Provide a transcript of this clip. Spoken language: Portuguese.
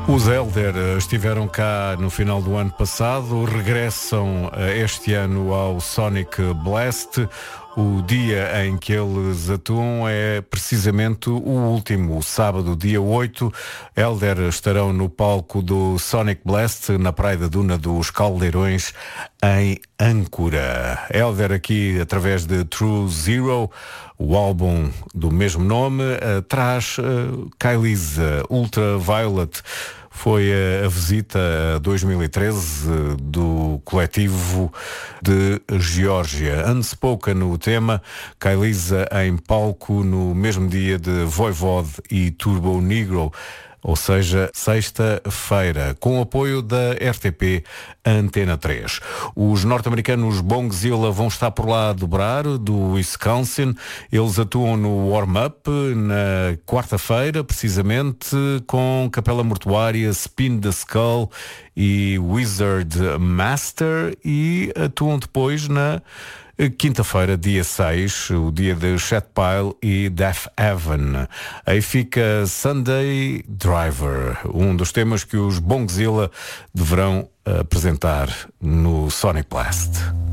Os Elder estiveram cá no final do ano passado, regressam este ano ao Sonic Blast. O dia em que eles atuam é precisamente o último, o sábado, dia 8. Elder estarão no palco do Sonic Blast, na Praia da Duna dos Caldeirões, em Âncora. Elder aqui através de True Zero, o álbum do mesmo nome, traz Kylie's Ultraviolet. Foi a visita 2013 do coletivo de Geórgia. Unspoken no tema, Kylie's em palco no mesmo dia de Voivod e Turbo Negro, ou seja, sexta-feira, com o apoio da RTP Antena 3. Os norte-americanos Bongzilla vão estar por lá a dobrar, do Wisconsin. Eles atuam no warm-up na quarta-feira, precisamente, com Capela Mortuária, Spin the Skull e Wizard Master, e atuam depois na quinta-feira, dia 6, o dia de Chatpile e Death Heaven. Aí fica Sunday Driver, um dos temas que os Bongzilla deverão apresentar no Sonic Blast.